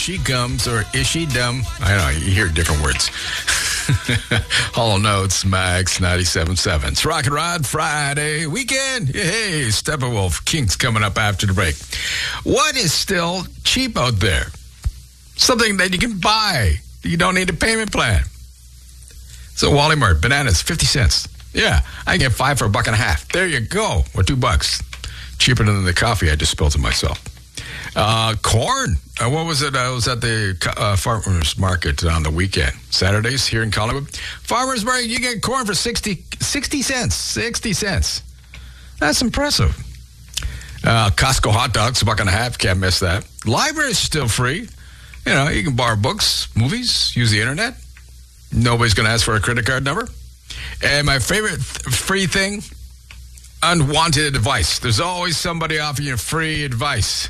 She gums or is she dumb? I don't know, you hear different words. Hollow Notes, Max 97.7. It's Rock and Rod Friday weekend. Hey, Steppenwolf, Kings coming up after the break. What is still cheap out there? Something that you can buy. You don't need a payment plan. So Wally Mart, bananas, 50 cents. Yeah, I can get 5 for $1.50. There you go, or $2. Cheaper than the coffee I just spilled to myself. Corn. What was it? I was at the farmers market on the weekend. Saturdays here in Collingwood. Farmers market, you get corn for 60 cents. 60 cents. That's impressive. Costco hot dogs, $1.50. Can't miss that. Library is still free. You know, you can borrow books, movies, use the internet. Nobody's going to ask for a credit card number. And my favorite free thing, unwanted advice. There's always somebody offering you free advice.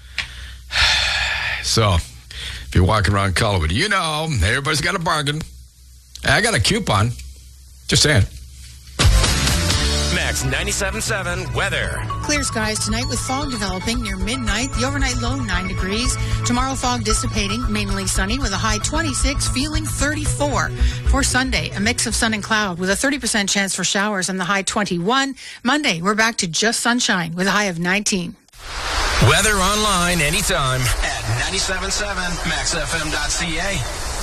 So, if you're walking around Collingwood, you know, everybody's got a bargain. I got a coupon. Just saying. Max 97.7 weather. Clear skies tonight with fog developing near midnight. The overnight low 9 degrees. Tomorrow fog dissipating, mainly sunny with a high 26, feeling 34. For Sunday, a mix of sun and cloud with a 30% chance for showers and the high 21. Monday, we're back to just sunshine with a high of 19. Weather online anytime at 97.7maxfm.ca.